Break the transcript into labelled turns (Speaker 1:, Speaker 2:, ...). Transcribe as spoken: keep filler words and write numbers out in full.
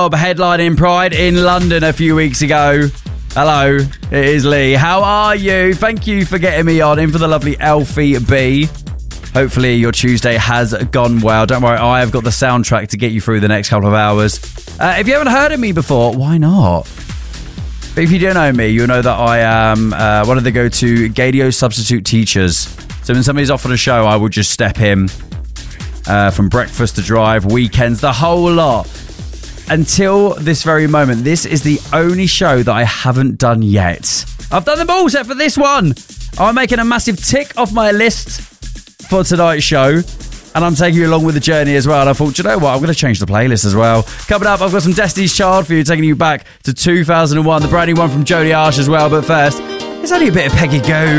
Speaker 1: job headlining Pride in London a few weeks ago. Hello, it is Lee. How are you? Thank you for getting me on in for the lovely Alfie B. Hopefully your Tuesday has gone well. Don't worry, I have got the soundtrack to get you through the next couple of hours. Uh, if you haven't heard of me before, why not? But if you don't know me, you'll know that I am uh, one of the go-to Gadio substitute teachers. So when somebody's off on a show, I will just step in uh, from breakfast to drive, weekends, the whole lot. Until this very moment, this is the only show that I haven't done yet. I've done them all except for this one. I'm making a massive tick off my list for tonight's show, and I'm taking you along with the journey as well. And I thought, you know what, I'm going to change the playlist as well. Coming up, I've got some Destiny's Child for you, taking you back to two thousand one, the brand new one from Jodie Arsh as well. But first, there's only a bit of Peggy Gou.